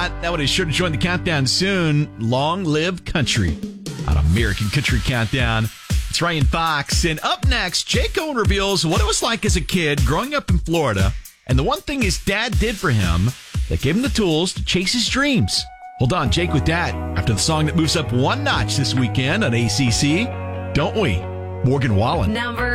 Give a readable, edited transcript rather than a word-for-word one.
That one is sure to join the countdown soon. Long live country on American Country Countdown. It's Ryan Fox. And up next, Jake Owen reveals what it was like as a kid growing up in Florida and the one thing his dad did for him that gave him the tools to chase his dreams. Hold on, Jake with that after the song that moves up one notch this weekend on ACC. Don't we? Morgan Wallen.